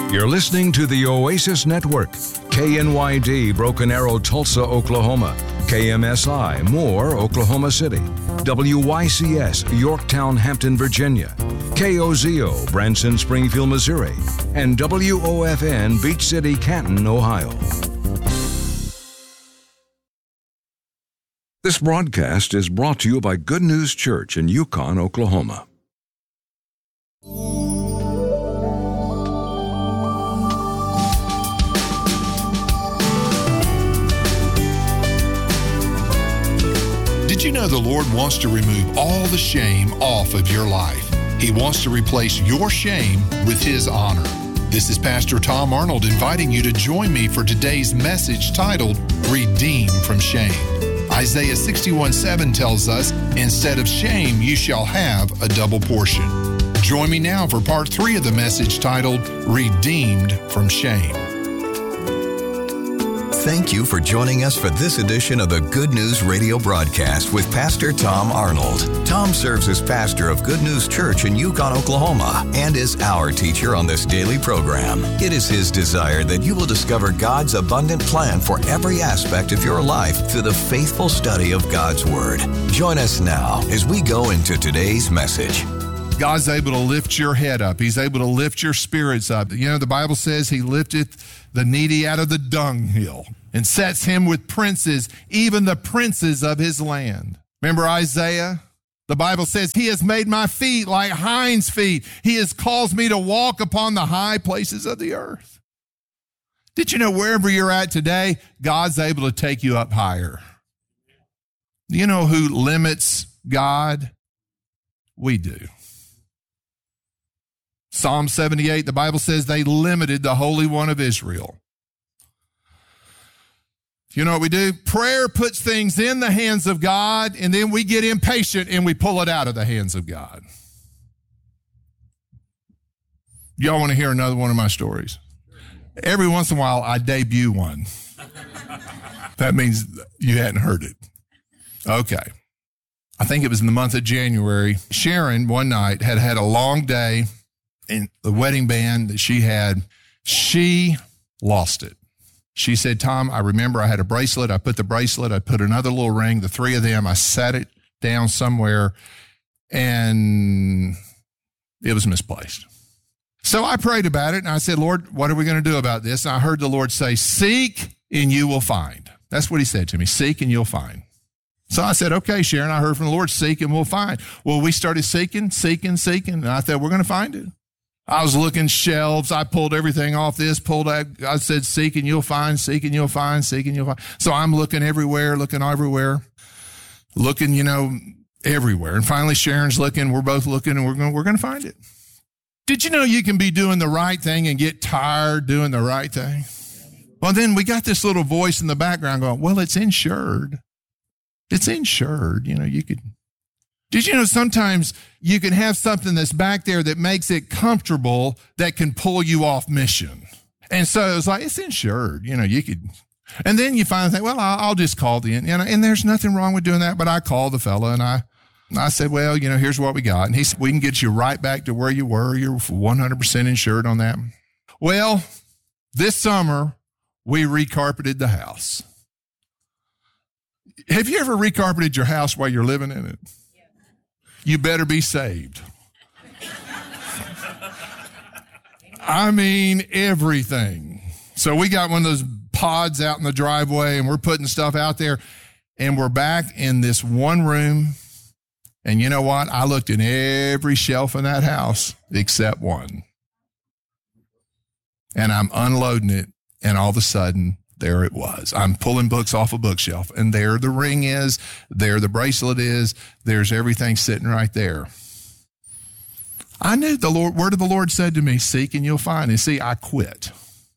You're listening to the Oasis Network, KNYD, Broken Arrow, Tulsa, Oklahoma, KMSI, Moore, Oklahoma City, WYCS, Yorktown, Hampton, Virginia, KOZO, Branson, Springfield, Missouri, and WOFN, Beach City, Canton, Ohio. This broadcast is brought to you by Good News Church in Yukon, Oklahoma. Did you know the Lord wants to remove all the shame off of your life? He wants to replace your shame with His honor. This is Pastor Tom Arnold inviting you to join me for today's message titled, Redeemed from Shame. Isaiah 61:7 tells us, instead of shame, you shall have a double portion. Join me now for part 3 of the message titled, Redeemed from Shame. Thank you for joining us for this edition of the Good News Radio broadcast with Pastor Tom Arnold. Tom serves as pastor of Good News Church in Yukon, Oklahoma, and is our teacher on this daily program. It is his desire that you will discover God's abundant plan for every aspect of your life through the faithful study of God's Word. Join us now as we go into today's message. God's able to lift your head up. He's able to lift your spirits up. You know, the Bible says He lifteth the needy out of the dunghill and sets him with princes, even the princes of His land. Remember Isaiah? The Bible says, He has made my feet like hinds' feet. He has caused me to walk upon the high places of the earth. Did you know wherever you're at today, God's able to take you up higher? You know who limits God? We do. Psalm 78, the Bible says they limited the Holy One of Israel. You know what we do? Prayer puts things in the hands of God, and then we get impatient and we pull it out of the hands of God. Y'all want to hear another one of my stories? Every once in a while, I debut one. That means you hadn't heard it. Okay. I think it was in the month of January. Sharon, one night, had a long day. And the wedding band that she had, she lost it. She said, Tom, I remember I had a bracelet. I put another little ring, the 3 of them. I sat it down somewhere, and it was misplaced. So I prayed about it, and I said, Lord, what are we going to do about this? And I heard the Lord say, seek, and you will find. That's what He said to me, seek, and you'll find. So I said, okay, Sharon, I heard from the Lord, seek, and we'll find. Well, we started seeking, and I thought, we're going to find it. I was looking shelves. I pulled everything off this, I said, seek and you'll find, seek and you'll find, seek and you'll find. So I'm looking everywhere, looking, everywhere. And finally Sharon's looking, we're both looking, and we're going to find it. Did you know you can be doing the right thing and get tired doing the right thing? Well, then we got this little voice in the background going, well, it's insured. It's insured. Did you know sometimes you can have something that's back there that makes it comfortable that can pull you off mission? And so it was like, it's insured, you could. And then you finally think, well, I'll just call and there's nothing wrong with doing that. But I called the fella and I said, well, here's what we got. And he said, we can get you right back to where you were. You're 100% insured on that. Well, this summer we recarpeted the house. Have you ever recarpeted your house while you're living in it? You better be saved. I mean, everything. So we got one of those pods out in the driveway, and we're putting stuff out there, and we're back in this one room. And you know what? I looked in every shelf in that house except one. And I'm unloading it, and all of a sudden, there it was. I'm pulling books off a bookshelf, and there the ring is, there the bracelet is, there's everything sitting right there. I knew the word of the Lord said to me, seek and you'll find. And see, I quit.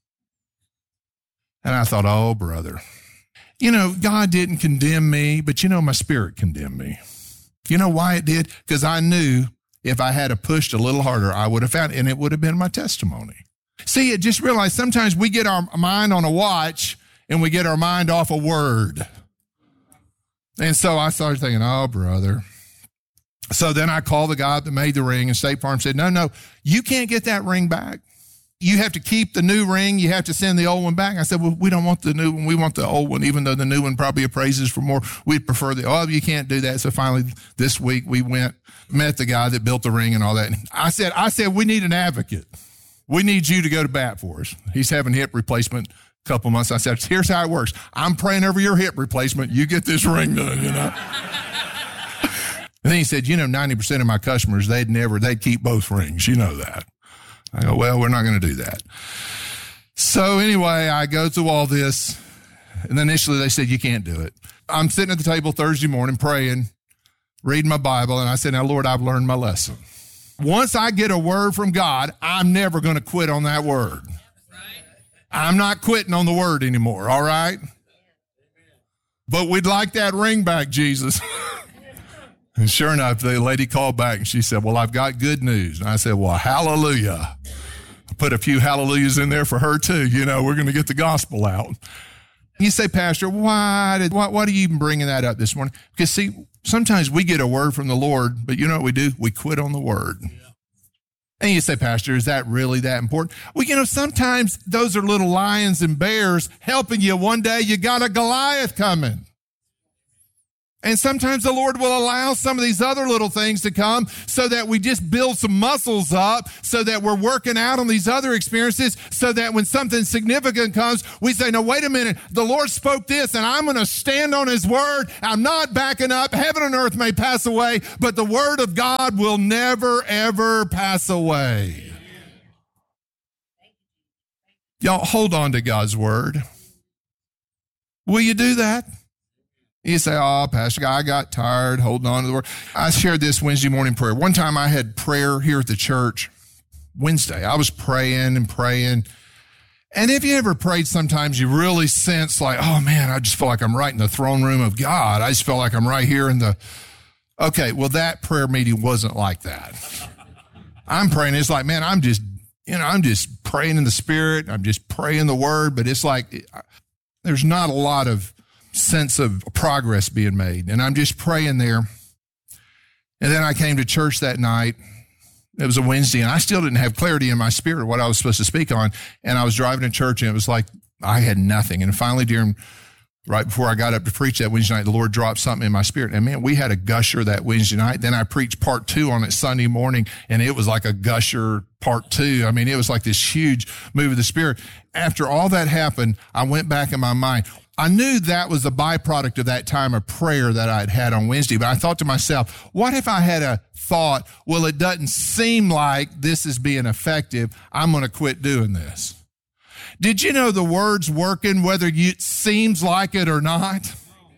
And I thought, oh, brother. God didn't condemn me, but my spirit condemned me. You know why it did? Because I knew if I had pushed a little harder, I would have found it, and it would have been my testimony. See, I just realized sometimes we get our mind on a watch and we get our mind off a word. And so I started thinking, oh, brother. So then I called the guy that made the ring, and State Farm said, no, you can't get that ring back. you have to keep the new ring. You have to send the old one back. I said, well, we don't want the new one. We want the old one, even though the new one probably appraises for more. We'd prefer you can't do that. So finally this week we met the guy that built the ring and all that. And I said, we need an advocate. We need you to go to bat for us. He's having hip replacement a couple months. I said, here's how it works. I'm praying over your hip replacement. You get this ring done, And then he said, 90% of my customers, they'd keep both rings. You know that. I go, well, we're not going to do that. So anyway, I go through all this, and initially they said, you can't do it. I'm sitting at the table Thursday morning praying, reading my Bible, and I said, now, Lord, I've learned my lesson. Once I get a word from God, I'm never going to quit on that word. I'm not quitting on the word anymore, all right? But we'd like that ring back, Jesus. And sure enough, the lady called back and she said, well, I've got good news. And I said, well, hallelujah. I put a few hallelujahs in there for her too. We're going to get the gospel out. You say, Pastor, why are you even bringing that up this morning? Because see, sometimes we get a word from the Lord, but you know what we do? We quit on the word. Yeah. And you say, Pastor, is that really that important? Well, sometimes those are little lions and bears helping you. One day you got a Goliath coming. And sometimes the Lord will allow some of these other little things to come so that we just build some muscles up, so that we're working out on these other experiences, so that when something significant comes, we say, no, wait a minute, the Lord spoke this, and I'm going to stand on his word. I'm not backing up. Heaven and earth may pass away, but the word of God will never, ever pass away. Y'all, hold on to God's word. Will you do that? You say, oh, Pastor, I got tired holding on to the word. I shared this Wednesday morning prayer. One time I had prayer here at the church Wednesday. I was praying and praying. And if you ever prayed, sometimes you really sense like, oh man, I just feel like I'm right in the throne room of God. I just feel like I'm right here okay, well, that prayer meeting wasn't like that. I'm praying. It's like, man, I'm just praying in the spirit. I'm just praying the word, but it's like, there's not a lot of sense of progress being made. And I'm just praying there. And then I came to church that night. It was a Wednesday, and I still didn't have clarity in my spirit what I was supposed to speak on. And I was driving to church, and it was like I had nothing. And finally, right before I got up to preach that Wednesday night, the Lord dropped something in my spirit. And man, we had a gusher that Wednesday night. Then I preached part 2 on it Sunday morning, and it was like a gusher part 2. I mean, it was like this huge move of the Spirit. After all that happened, I went back in my mind. I knew that was a byproduct of that time of prayer that I'd had on Wednesday, but I thought to myself, what if I had a thought, well, it doesn't seem like this is being effective. I'm going to quit doing this. Did you know the word's working whether it seems like it or not?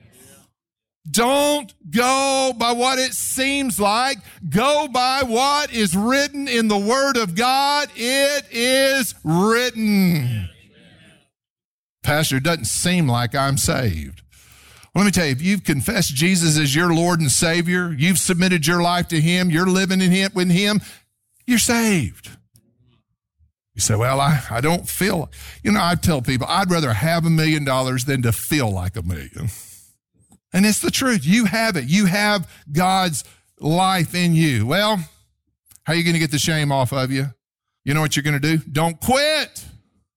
Don't go by what it seems like. Go by what is written in the Word of God. It is written. Pastor, it doesn't seem like I'm saved. Well, let me tell you, if you've confessed Jesus as your Lord and Savior, you've submitted your life to him, you're living in him, with him, you're saved. You say, well, I don't feel, I tell people, I'd rather have $1 million than to feel like $1 million. And it's the truth. You have it. You have God's life in you. Well, how are you going to get the shame off of you? You know what you're going to do? Don't quit.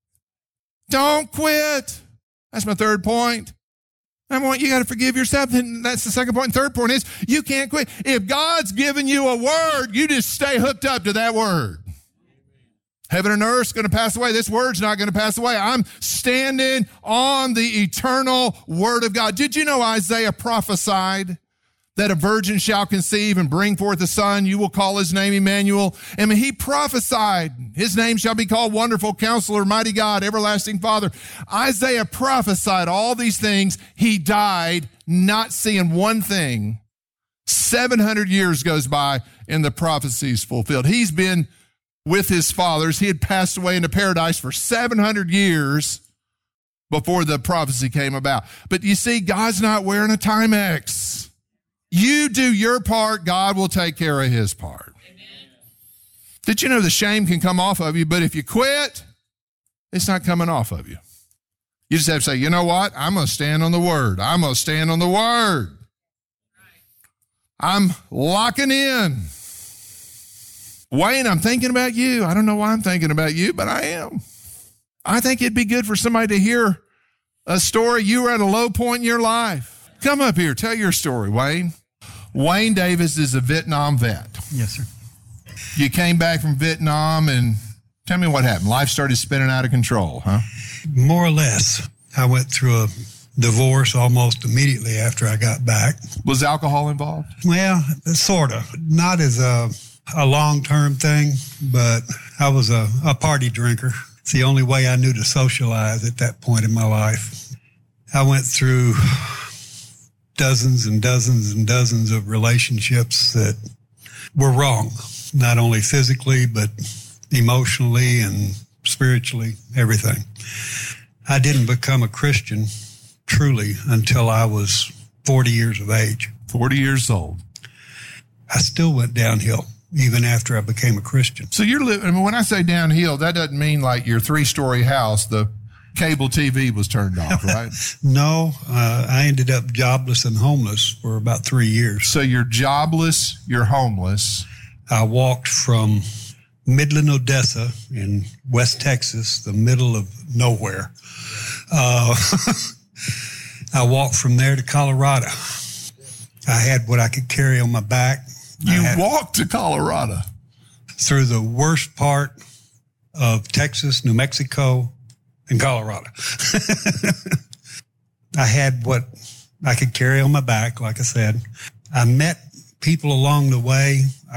Don't quit. That's my third point. You got to forgive yourself. And that's the second point. And third point is you can't quit. If God's given you a word, you just stay hooked up to that word. Heaven and earth's going to pass away. This word's not going to pass away. I'm standing on the eternal word of God. Did you know Isaiah prophesied that a virgin shall conceive and bring forth a son? You will call his name Emmanuel. I mean, he prophesied his name shall be called Wonderful Counselor, Mighty God, Everlasting Father. Isaiah prophesied all these things. He died not seeing one thing. 700 years goes by and the prophecy's fulfilled. He's been with his fathers. He had passed away into paradise for 700 years before the prophecy came about. But you see, God's not wearing a Timex. You do your part, God will take care of his part. Amen. Did you know the shame can come off of you, but if you quit, it's not coming off of you. You just have to say, you know what? I'm going to stand on the word. I'm going to stand on the word. I'm locking in. Wayne, I'm thinking about you. I don't know why I'm thinking about you, but I am. I think it'd be good for somebody to hear a story. You were at a low point in your life. Come up here. Tell your story, Wayne. Wayne Davis is a Vietnam vet. Yes, sir. You came back from Vietnam, and tell me what happened. Life started spinning out of control, huh? More or less. I went through a divorce almost immediately after I got back. Was alcohol involved? Well, sort of. Not as a long-term thing, but I was a party drinker. It's the only way I knew to socialize at that point in my life. I went through dozens and dozens and dozens of relationships that were wrong, not only physically, but emotionally and spiritually, everything. I didn't become a Christian truly until I was 40 years of age. 40 years old. I still went downhill even after I became a Christian. So you're living, I mean, when I say downhill, that doesn't mean like your 3-story house, the cable TV was turned off, right? No, I ended up jobless and homeless for about 3 years. So you're jobless, you're homeless. I walked from Midland, Odessa in West Texas, the middle of nowhere. I walked from there to Colorado. I had what I could carry on my back. You walked to Colorado? Through the worst part of Texas, New Mexico, and Colorado. I had what I could carry on my back, like I said. I met people along the way.